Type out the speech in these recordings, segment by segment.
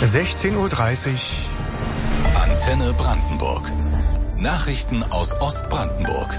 16:30 Uhr. Antenne Brandenburg. Nachrichten aus Ostbrandenburg.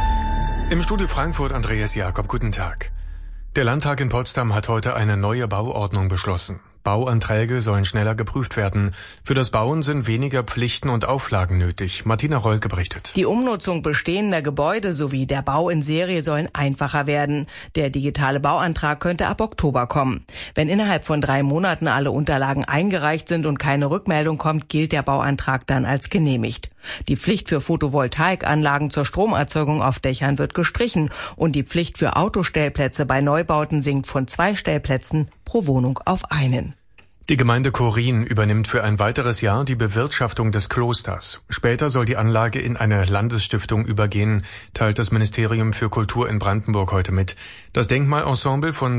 Im Studio Frankfurt Andreas Jakob, guten Tag. Der Landtag in Potsdam hat heute eine neue Bauordnung beschlossen. Bauanträge sollen schneller geprüft werden. Für das Bauen sind weniger Pflichten und Auflagen nötig. Martina Rolke berichtet. Die Umnutzung bestehender Gebäude sowie der Bau in Serie sollen einfacher werden. Der digitale Bauantrag könnte ab Oktober kommen. Wenn innerhalb von 3 Monaten alle Unterlagen eingereicht sind und keine Rückmeldung kommt, gilt der Bauantrag dann als genehmigt. Die Pflicht für Photovoltaikanlagen zur Stromerzeugung auf Dächern wird gestrichen und die Pflicht für Autostellplätze bei Neubauten sinkt von 2 Stellplätzen pro Wohnung auf einen. Die Gemeinde Chorin übernimmt für ein weiteres Jahr die Bewirtschaftung des Klosters. Später soll die Anlage in eine Landesstiftung übergehen, teilt das Ministerium für Kultur in Brandenburg heute mit. Das Denkmalensemble von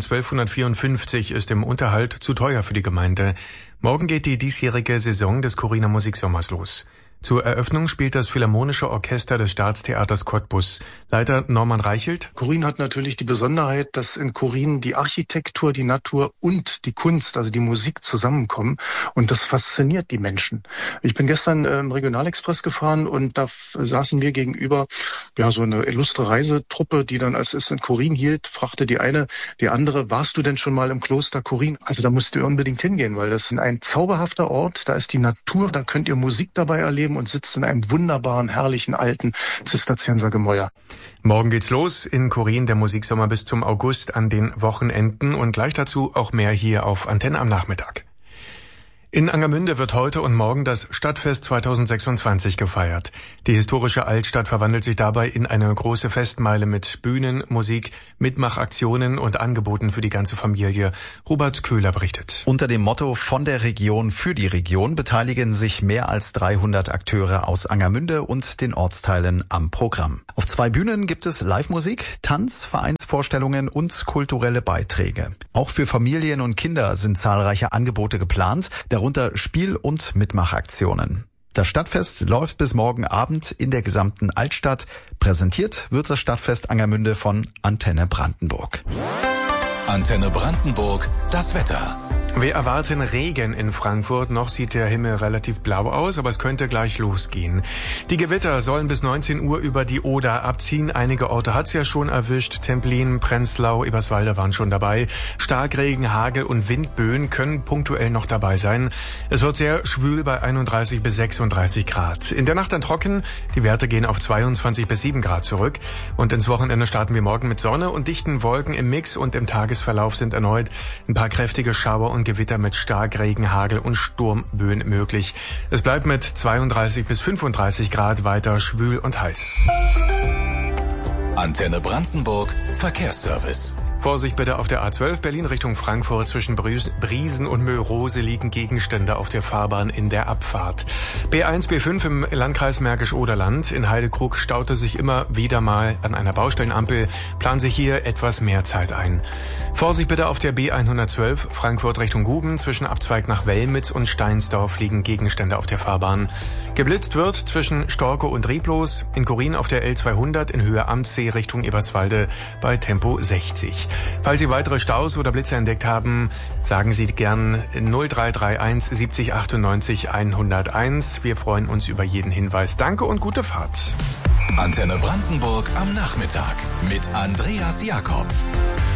1254 ist im Unterhalt zu teuer für die Gemeinde. Morgen geht die diesjährige Saison des Choriner Musiksommers los. Zur Eröffnung spielt das Philharmonische Orchester des Staatstheaters Cottbus. Leiter Norman Reichelt. Chorin hat natürlich die Besonderheit, dass in Chorin die Architektur, die Natur und die Kunst, also die Musik zusammenkommen. Und das fasziniert die Menschen. Ich bin gestern im Regionalexpress gefahren und da saßen wir gegenüber so eine illustre Reisetruppe, die dann, als es in Chorin hielt, fragte die eine die andere: Warst du denn schon mal im Kloster Chorin? Also da musst du unbedingt hingehen, weil das ist ein zauberhafter Ort. Da ist die Natur, da könnt ihr Musik dabei erleben und sitzt in einem wunderbaren, herrlichen, alten Zisterziensergemäuer. Morgen geht's los in Chorin, der Musiksommer bis zum August an den Wochenenden und gleich dazu auch mehr hier auf Antenne am Nachmittag. In Angermünde wird heute und morgen das Stadtfest 2026 gefeiert. Die historische Altstadt verwandelt sich dabei in eine große Festmeile mit Bühnen, Musik, Mitmachaktionen und Angeboten für die ganze Familie. Robert Köhler berichtet. Unter dem Motto "Von der Region für die Region" beteiligen sich mehr als 300 Akteure aus Angermünde und den Ortsteilen am Programm. Auf 2 Bühnen gibt es Live-Musik, Tanz, Vereinsvorstellungen und kulturelle Beiträge. Auch für Familien und Kinder sind zahlreiche Angebote geplant, darunter Spiel- und Mitmachaktionen. Das Stadtfest läuft bis morgen Abend in der gesamten Altstadt. Präsentiert wird das Stadtfest Angermünde von Antenne Brandenburg. Antenne Brandenburg, das Wetter. Wir erwarten Regen in Frankfurt. Noch sieht der Himmel relativ blau aus, aber es könnte gleich losgehen. Die Gewitter sollen bis 19 Uhr über die Oder abziehen. Einige Orte hat's ja schon erwischt. Templin, Prenzlau, Eberswalde waren schon dabei. Starkregen, Hagel und Windböen können punktuell noch dabei sein. Es wird sehr schwül bei 31 bis 36 Grad. In der Nacht dann trocken. Die Werte gehen auf 22 bis 7 Grad zurück. Und ins Wochenende starten wir morgen mit Sonne und dichten Wolken im Mix. Und im Tagesverlauf sind erneut ein paar kräftige Schauer und Gewitter mit Starkregen, Hagel und Sturmböen möglich. Es bleibt mit 32 bis 35 Grad weiter schwül und heiß. Antenne Brandenburg, Verkehrsservice. Vorsicht bitte auf der A12 Berlin Richtung Frankfurt. Zwischen Briesen und Müllrose liegen Gegenstände auf der Fahrbahn in der Abfahrt. B1, B5 im Landkreis Märkisch-Oderland. In Heidekrug staute sich immer wieder mal an einer Baustellenampel. Planen Sie hier etwas mehr Zeit ein. Vorsicht bitte auf der B112 Frankfurt Richtung Guben. Zwischen Abzweig nach Wellmitz und Steinsdorf liegen Gegenstände auf der Fahrbahn. Geblitzt wird zwischen Storke und Rieblos. In Chorin auf der L200 in Höhe Amtssee Richtung Eberswalde bei Tempo 60. Falls Sie weitere Staus oder Blitze entdeckt haben, sagen Sie gern 0331 70 98 101. Wir freuen uns über jeden Hinweis. Danke und gute Fahrt. Antenne Brandenburg am Nachmittag mit Andreas Jakob.